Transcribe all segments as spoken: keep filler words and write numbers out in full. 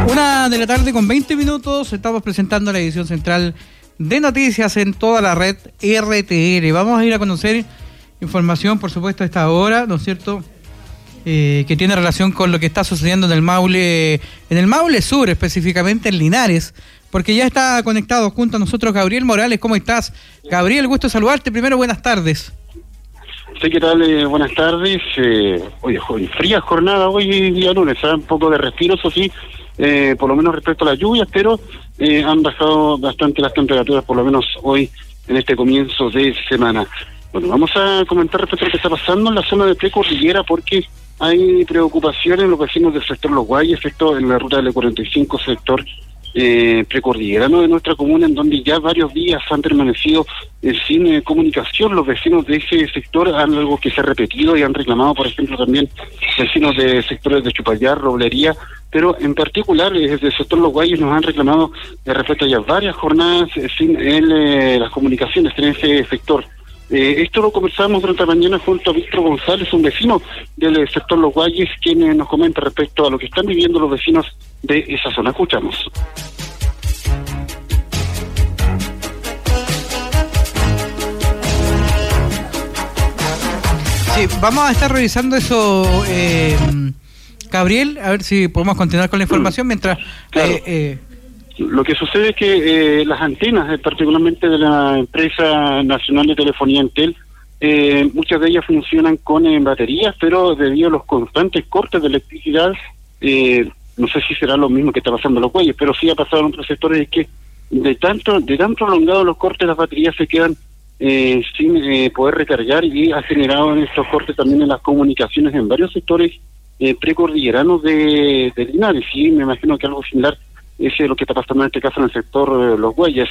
Una de la tarde con veinte minutos, estamos presentando la edición central de noticias en toda la red R T L. Vamos a ir a conocer información, por supuesto, a esta hora, ¿no es cierto?, eh, que tiene relación con lo que está sucediendo en el Maule, en el Maule Sur, específicamente en Linares, porque ya está conectado junto a nosotros Gabriel Morales. ¿Cómo estás, Gabriel? Gusto saludarte. Primero, buenas tardes. Sí, ¿qué tal? Eh, buenas tardes. Eh, oye, fría jornada hoy día lunes, ¿eh? Un poco de respiro, eso sí, eh, por lo menos respecto a las lluvias, pero eh, han bajado bastante las temperaturas, por lo menos hoy en este comienzo de semana. Bueno, vamos a comentar respecto a lo que está pasando en la zona de precordillera, porque hay preocupaciones en los vecinos del sector Los Guayes, esto en la ruta L cuarenta y cinco, sector eh, precordillerano de nuestra comuna, en donde ya varios días han permanecido eh, sin eh, comunicación los vecinos de ese sector, algo que se ha repetido y han reclamado, por ejemplo, también vecinos de sectores de Chupallar, Roblería, pero en particular eh, desde el sector Los Guayes nos han reclamado eh, respecto a ya varias jornadas eh, sin el, eh, las comunicaciones en ese sector. Eh, esto lo conversamos durante la mañana junto a Víctor González, un vecino del sector Los Guayes, quien eh, nos comenta respecto a lo que están viviendo los vecinos de esa zona. Escuchamos. Sí, vamos a estar revisando eso, eh, Gabriel, a ver si podemos continuar con la información mientras... Claro. Eh, eh, Lo que sucede es que eh, las antenas, eh, particularmente de la empresa nacional de telefonía Entel, eh, muchas de ellas funcionan con eh, baterías, pero debido a los constantes cortes de electricidad, eh, no sé si será lo mismo que está pasando en Los Guayes, pero sí ha pasado en otros sectores, es que de tanto de tan prolongados los cortes, las baterías se quedan eh, sin eh, poder recargar, y ha generado en estos cortes también en las comunicaciones en varios sectores eh, precordilleranos de, de Linares. Sí, me imagino que algo similar ese es lo que está pasando en este caso en el sector eh, Los Guayes.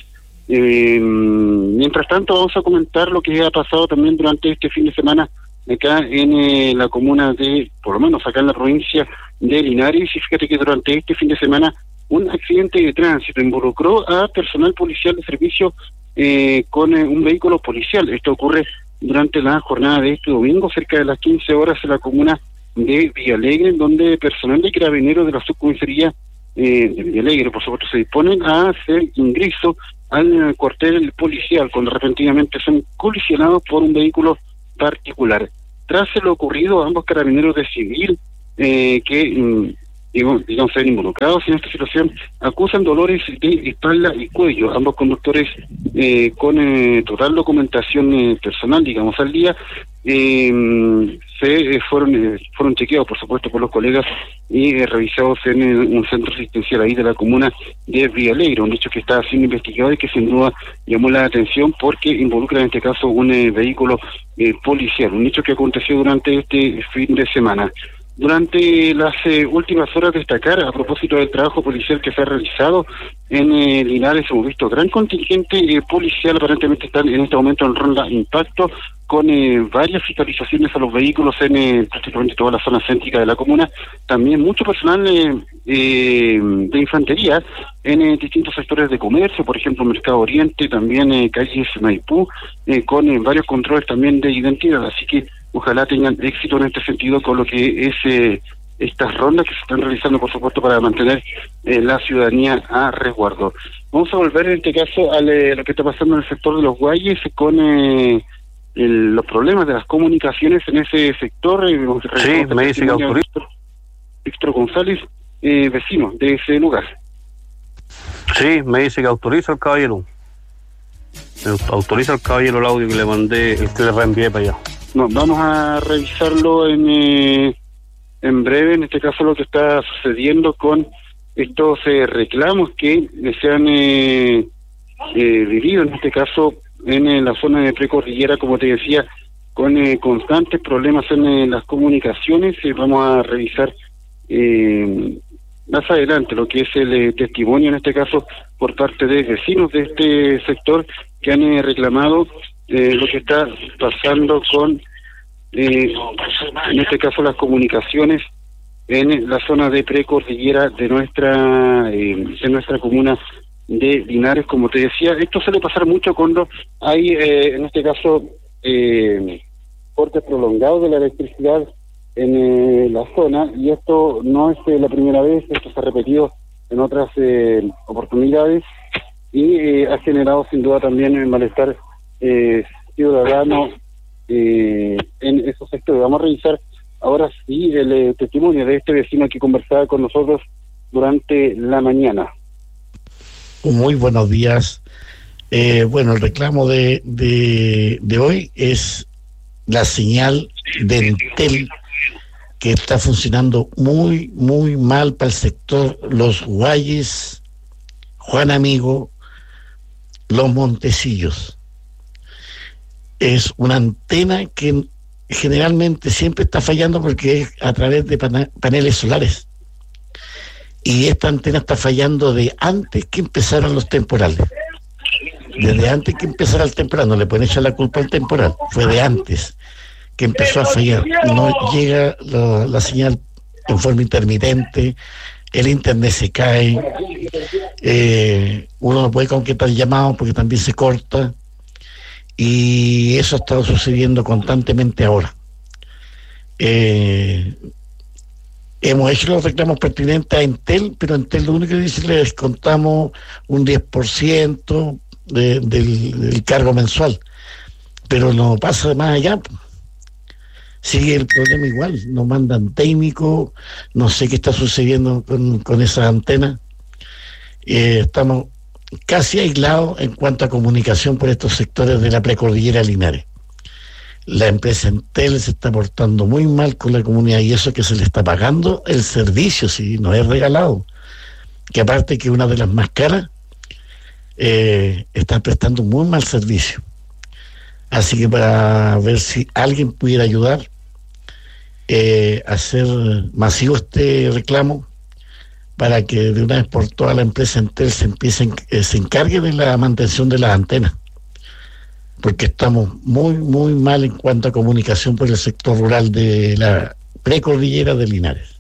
Eh, mientras tanto, vamos a comentar lo que ha pasado también durante este fin de semana acá en eh, la comuna de, por lo menos acá en la provincia de Linares. Y fíjate que durante este fin de semana un accidente de tránsito involucró a personal policial de servicio eh, con eh, un vehículo policial. Esto ocurre durante la jornada de este domingo, cerca de las quince horas, en la comuna de Villalegre, en donde personal de carabineros de la subcomisaría Eh, de Villalegre, por supuesto, se disponen a hacer ingreso al eh, cuartel policial cuando repentinamente son colisionados por un vehículo particular. Tras lo ocurrido, ambos carabineros de civil eh, que mm, digamos, digamos ser involucrados en esta situación acusan dolores de espalda y cuello. Ambos conductores eh, con eh, total documentación eh, personal, digamos, al día, eh, se eh, fueron eh, fueron chequeados, por supuesto, por los colegas y eh, revisados en eh, un centro asistencial ahí de la comuna de Villalegre, un hecho que está siendo investigado y que sin duda llamó la atención porque involucra en este caso un eh, vehículo eh, policial, un hecho que aconteció durante este fin de semana. Durante las eh, últimas horas, destacar a propósito del trabajo policial que se ha realizado en eh, Linares, hemos visto gran contingente eh, policial, aparentemente están en este momento en ronda impacto, con eh, varias fiscalizaciones a los vehículos en eh, prácticamente toda la zona céntrica de la comuna, también mucho personal eh, eh, de infantería en eh, distintos sectores de comercio, por ejemplo Mercado Oriente, también eh, calles Maipú, eh, con eh, varios controles también de identidad, así que ojalá tengan éxito en este sentido con lo que es eh, estas rondas que se están realizando, por supuesto, para mantener eh, la ciudadanía a resguardo. Vamos a volver en este caso a eh, lo que está pasando en el sector de Los Guayes con eh, el, los problemas de las comunicaciones en ese sector. Eh, sí, me dice que autoriza. Víctor González, eh, vecino de ese lugar. Sí, me dice que autoriza el caballero. Autoriza el caballero el audio que le mandé, el que le reenvié para allá. No, vamos a revisarlo en eh, en breve, en este caso lo que está sucediendo con estos eh, reclamos que se han eh, eh, vivido, en este caso en eh, la zona de precordillera, como te decía, con eh, constantes problemas en eh, las comunicaciones. Eh, vamos a revisar eh, más adelante lo que es el eh, testimonio, en este caso por parte de vecinos de este sector que han eh, reclamado Eh, lo que está pasando con, eh, en este caso, las comunicaciones en la zona de precordillera de nuestra eh, de nuestra comuna de Linares. Como te decía, esto suele pasar mucho cuando hay, eh, en este caso, eh, cortes prolongados de la electricidad en eh, la zona, y esto no es eh, la primera vez, esto se ha repetido en otras eh, oportunidades, y eh, ha generado sin duda también el malestar eh, ciudadano eh, en esos sectores. Vamos a revisar ahora sí el eh, testimonio de este vecino que conversaba con nosotros durante la mañana. Muy buenos días. Eh, bueno, el reclamo de, de, de hoy es la señal de Entel, que está funcionando muy, muy mal para el sector Los Guayes, Juan Amigo, Los Montecillos. Es una antena que generalmente siempre está fallando porque es a través de pana- paneles solares. Y esta antena está fallando de antes que empezaran los temporales. Desde antes que empezara el temporal, no le pueden echar la culpa al temporal, fue de antes que empezó a fallar. No llega la, la señal en forma intermitente, el internet se cae, eh, uno no puede concretar llamados porque también se corta, y eso ha estado sucediendo constantemente ahora. Eh, hemos hecho los reclamos pertinentes a Entel, pero Entel lo único que dice, le descontamos un diez por ciento de, del, del cargo mensual, pero no pasa de más allá. Sigue el problema igual, nos mandan técnicos, no sé qué está sucediendo con, con esas antenas. Eh, estamos casi aislados en cuanto a comunicación por estos sectores de la precordillera Linares. La empresa Entel se está portando muy mal con la comunidad, y eso que se le está pagando el servicio, si no es regalado, que aparte que una de las más caras, eh, está prestando muy mal servicio. Así que para ver si alguien pudiera ayudar eh, a hacer masivo este reclamo, para que de una vez por todas la empresa Entel se empiece, eh, se encargue de la mantención de las antenas, porque estamos muy, muy mal en cuanto a comunicación por el sector rural de la precordillera de Linares.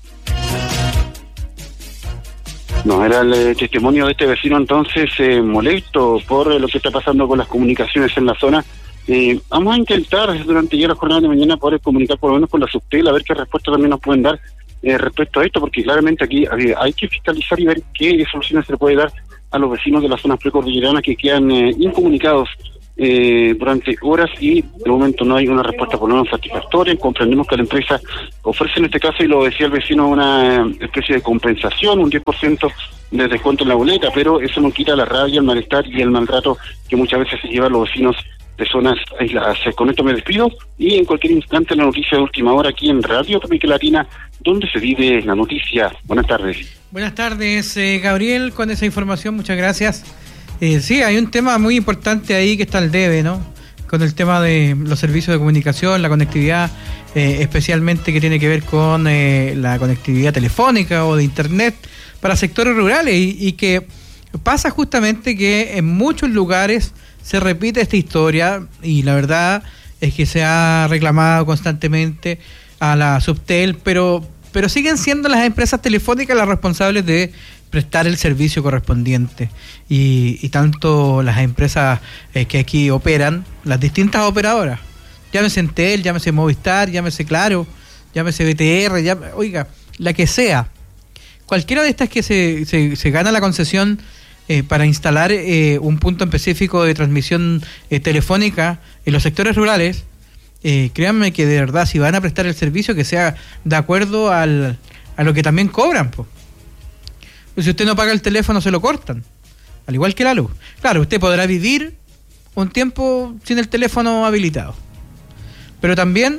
No, era el eh, testimonio de este vecino entonces eh, molesto por eh, lo que está pasando con las comunicaciones en la zona. Eh, vamos a intentar durante ya la jornada de mañana poder comunicar por lo menos con la Subtel, a ver qué respuesta también nos pueden dar eh, respecto a esto, porque claramente aquí hay, hay que fiscalizar y ver qué soluciones se le puede dar a los vecinos de las zonas precordilleranas que quedan eh, incomunicados Eh, durante horas, y de momento no hay una respuesta por lo menos satisfactoria. Comprendemos que la empresa ofrece en este caso, y lo decía el vecino, una especie de compensación, un diez por ciento de descuento en la boleta, pero eso no quita la rabia, el malestar y el maltrato que muchas veces se llevan los vecinos de zonas aisladas. Con esto me despido, y en cualquier instante la noticia de última hora aquí en Radio Tropical Latina, donde se vive la noticia. Buenas tardes. Buenas tardes, eh, Gabriel, con esa información, muchas gracias. Eh, sí, hay un tema muy importante ahí que está al debe, ¿no? Con el tema de los servicios de comunicación, la conectividad, eh, especialmente que tiene que ver con eh, la conectividad telefónica o de internet para sectores rurales, y, y que pasa justamente que en muchos lugares se repite esta historia, y la verdad es que se ha reclamado constantemente a la Subtel, pero, pero siguen siendo las empresas telefónicas las responsables de prestar el servicio correspondiente, y, y tanto las empresas eh, que aquí operan, las distintas operadoras, llámese Entel, llámese Movistar, llámese Claro, llámese B T R, llámese, oiga, la que sea, cualquiera de estas que se, se, se gana la concesión eh, para instalar eh, un punto específico de transmisión eh, telefónica en los sectores rurales, eh, créanme que de verdad, si van a prestar el servicio, que sea de acuerdo al, a lo que también cobran, pues. Si usted no paga el teléfono, se lo cortan, al igual que la luz. Claro, usted podrá vivir un tiempo sin el teléfono habilitado, pero también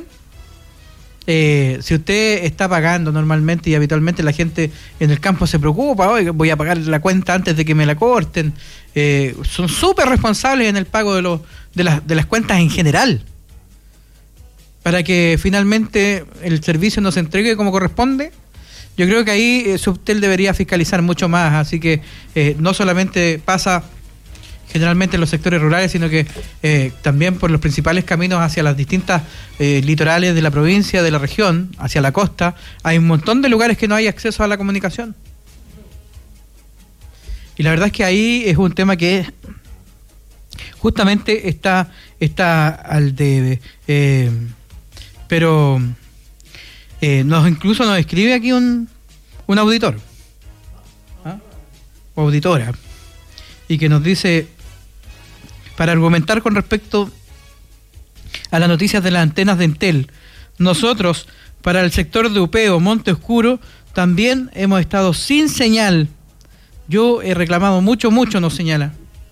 eh, si usted está pagando normalmente, y habitualmente la gente en el campo se preocupa, oye, voy a pagar la cuenta antes de que me la corten, eh, son súper responsables en el pago de, los, de, las, de las cuentas en general, para que finalmente el servicio no se entregue como corresponde. Yo creo que ahí eh, Subtel debería fiscalizar mucho más, así que eh, no solamente pasa generalmente en los sectores rurales, sino que eh, también por los principales caminos hacia las distintas eh, litorales de la provincia, de la región, hacia la costa, hay un montón de lugares que no hay acceso a la comunicación. Y la verdad es que ahí es un tema que justamente está, está al debe. Eh, pero... Eh, nos incluso nos escribe aquí un, un auditor. ¿Ah? o auditora, y que nos dice, para argumentar con respecto a las noticias de las antenas de Entel, nosotros, para el sector de Upeo, Monte Oscuro, también hemos estado sin señal. Yo he reclamado mucho, mucho, nos señala.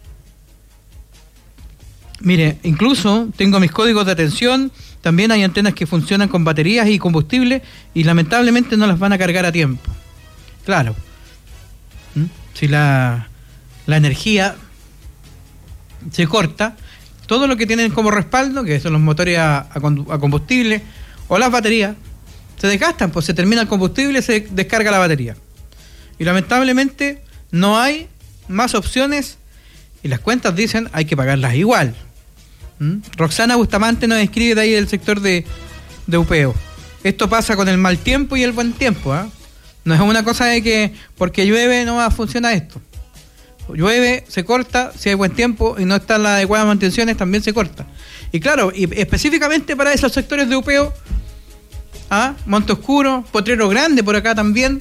Mire, incluso tengo mis códigos de atención, también hay antenas que funcionan con baterías y combustible y lamentablemente no las van a cargar a tiempo. Claro, ¿Mm? si la, la energía se corta, todo lo que tienen como respaldo, que son los motores a, a combustible o las baterías, se desgastan, pues se termina el combustible y se descarga la batería. Y lamentablemente no hay más opciones y las cuentas dicen hay que pagarlas igual. ¿Mm? Roxana Bustamante nos escribe de ahí del sector de, de Upeo. Esto pasa con el mal tiempo y el buen tiempo, ¿eh? No es una cosa de que porque llueve no va a funcionar esto. Llueve, se corta, si hay buen tiempo y no están las adecuadas mantenciones, también se corta. Y claro, y específicamente para esos sectores de Upeo, ¿ah? Monte Oscuro, Potrero Grande por acá también,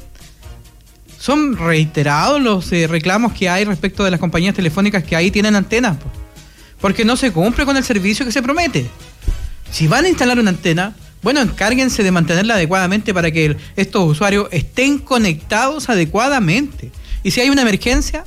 son reiterados los eh, reclamos que hay respecto de las compañías telefónicas que ahí tienen antenas, po, porque no se cumple con el servicio que se promete. Si van a instalar una antena, bueno, encárguense de mantenerla adecuadamente para que el, estos usuarios estén conectados adecuadamente. Y si hay una emergencia,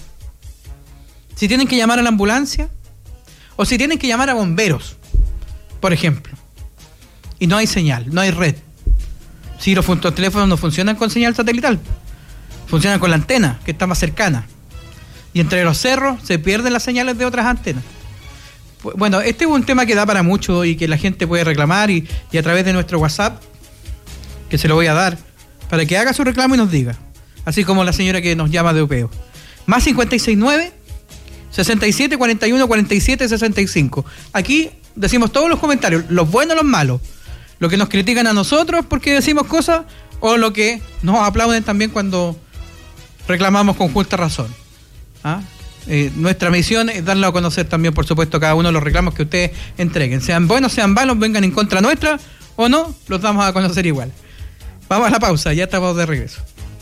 si tienen que llamar a la ambulancia, o si tienen que llamar a bomberos, por ejemplo, y no hay señal, no hay red. Si los, los teléfonos no funcionan con señal satelital, funcionan con la antena, que está más cercana. Y entre los cerros se pierden las señales de otras antenas. Bueno, este es un tema que da para mucho y que la gente puede reclamar y, y a través de nuestro WhatsApp, que se lo voy a dar, para que haga su reclamo y nos diga. Así como la señora que nos llama de Upeo. Más cincuenta y seis nueve, sesenta y siete, cuarenta y uno, cuarenta y siete, sesenta y cinco. Aquí decimos todos los comentarios, los buenos, los malos. Lo que nos critican a nosotros porque decimos cosas o lo que nos aplauden también cuando reclamamos con justa razón. ¿Ah? Eh, nuestra misión es darlo a conocer también, por supuesto, cada uno de los reclamos que ustedes entreguen. Sean buenos, sean malos, vengan en contra nuestra o no, los damos a conocer igual. Vamos a la pausa, ya estamos de regreso.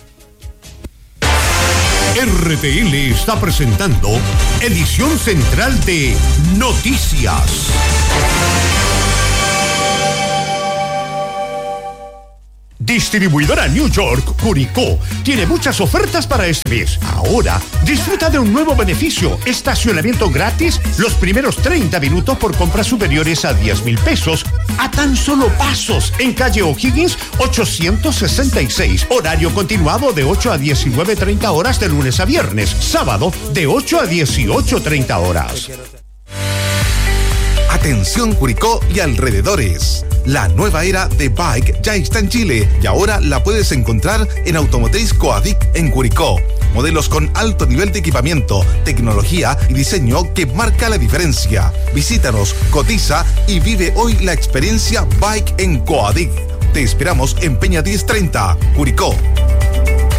R T L está presentando edición central de Noticias. Distribuidora New York, Curicó, tiene muchas ofertas para este mes. Ahora, disfruta de un nuevo beneficio, estacionamiento gratis los primeros treinta minutos por compras superiores a diez mil pesos, a tan solo pasos, en calle O'Higgins ochocientos sesenta y seis, horario continuado de ocho a diecinueve treinta horas de lunes a viernes, sábado de ocho a dieciocho treinta horas. Atención Curicó y alrededores. La nueva era de Bike ya está en Chile y ahora la puedes encontrar en Automotriz Coadic en Curicó. Modelos con alto nivel de equipamiento, tecnología y diseño que marca la diferencia. Visítanos, cotiza y vive hoy la experiencia Bike en Coadic. Te esperamos en Peña diez treinta, Curicó.